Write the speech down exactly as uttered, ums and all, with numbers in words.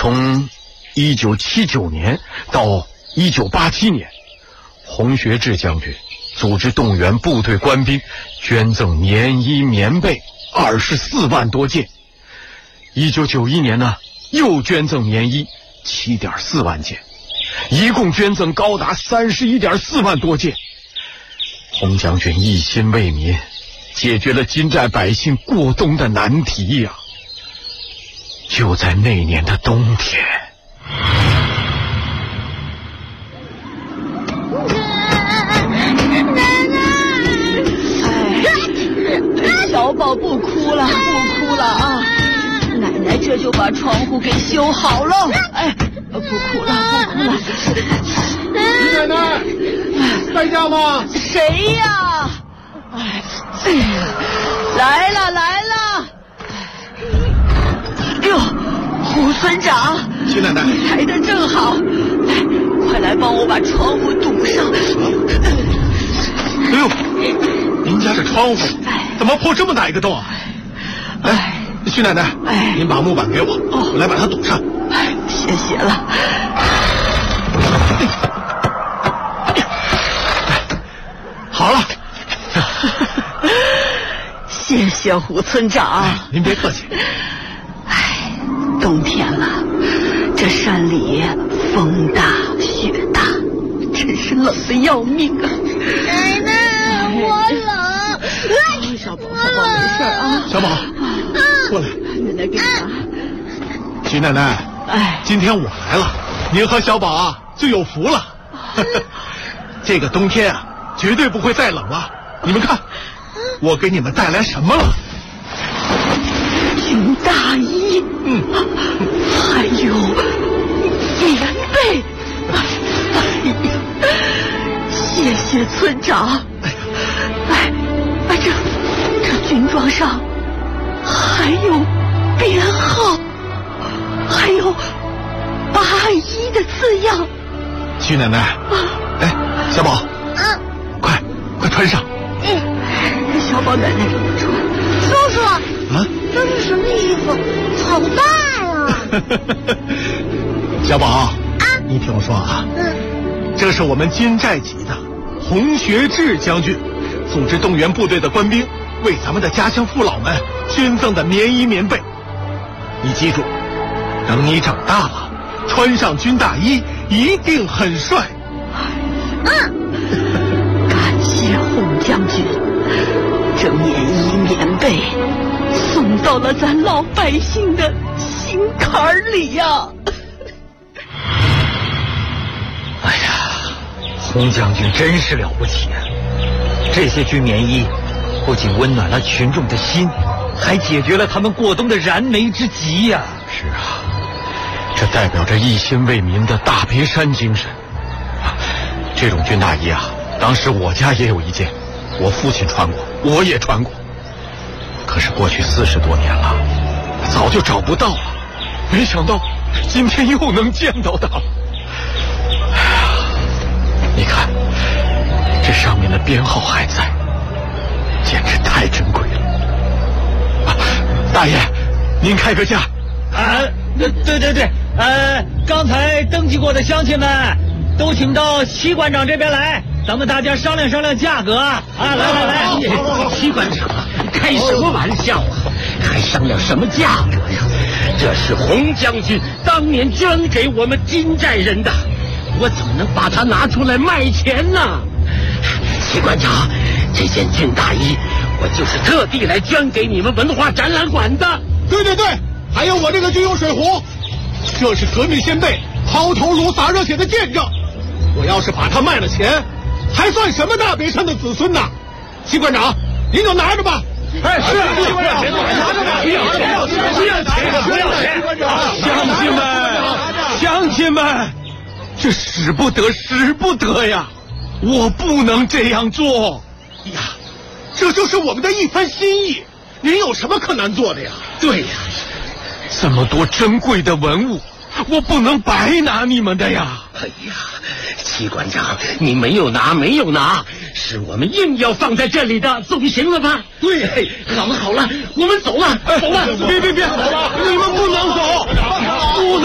从一九七九年到一九八七年，洪学智将军组织动员部队官兵捐赠棉衣棉被二十四万多件。一九九一年呢，又捐赠棉衣七点四万件，一共捐赠高达三十一点四万多件。洪将军一心为民，解决了金寨百姓过冬的难题呀、啊。就在那年的冬天， 奶奶，哎，小宝不哭了，不哭了啊！奶奶这就把窗户给修好了。哎，不哭了，不哭了。 李奶奶，在家吗？ 谁呀？哎，哎呀，来了来了！哎呦，胡村长， 徐奶奶， 你来的正好，来，快来帮我把窗户堵上。 哎呦，您家这窗户怎么破这么大一个洞啊？来，徐奶奶， 哎， 您把木板给我，哦、我来把它堵上。 哎，谢谢了。 好了， 谢谢胡村长。 哎、您别客气。 哎，冬天了，这山里风大雪大，真是冷得要命啊！ 奶奶，我冷。 哎、小宝，小宝没事啊。 小宝，过来， 奶奶给你拿。 徐奶奶，哎，今天我来了，您和小宝啊就有福了。这个冬天啊，绝对不会再冷了。你们看，我给你们带来什么了？ 军大衣，嗯，还有棉被。哎呀，谢谢村长。哎，哎，这这军装上还有编号，还有八一的字样。 徐奶奶，啊、哎，小宝， 嗯， 快快穿上。 嗯， 小宝奶奶给我穿。 叔叔， 啊， 这是什么衣服？好大呀！ 小宝，啊，你听我说啊，嗯，这是我们金寨籍的洪学智将军组织动员部队的官兵为咱们的家乡父老们捐赠的棉衣棉被。你记住，等你长大了，穿上军大衣一定很帅。 嗯， 感谢洪将军，这棉衣棉被送到了咱老百姓的心坎里呀！ 哎呀，洪将军真是了不起啊！这些军棉衣不仅温暖了群众的心，还解决了他们过冬的燃眉之急呀！ 是啊，这代表着一心为民的大别山精神。这种军大衣啊，当时我家也有一件，我父亲穿过，我也穿过。可是过去四十多年了，早就找不到了。没想到今天又能见到它了。哎呀，你看，这上面的编号还在，简直太珍贵了。啊，大爷，您开个价。 啊，对对对对，呃，刚才登记过的乡亲们都请到戚馆长这边来，咱们大家商量商量价格啊！来来来， 戚馆长，开什么玩笑啊？还商量什么价格呀？这是洪将军当年捐给我们金寨人的，我怎么能把它拿出来卖钱呢？戚馆长，这件军大衣我就是特地来捐给你们文化展览馆的。 对对对，还有我这个军用水壶，这是革命先辈抛头颅洒热血的见证。我要是把它卖了钱，还算什么大别山的子孙呢？戚馆长，您就拿着吧。 哎，是啊，戚馆长，拿着吧，不要钱，不要钱，不要钱！ 乡亲们，乡亲们，这使不得，使不得呀！我不能这样做呀，这就是我们的一番心意，您有什么可难做的呀？ 对呀， 这么多珍贵的文物，我不能白拿你们的呀！ 哎呀，戚馆长，你没有拿，没有拿，是我们硬要放在这里的，总行了吧？对，好了好了，我们走了，走了， 别别别，你们不能走，不能。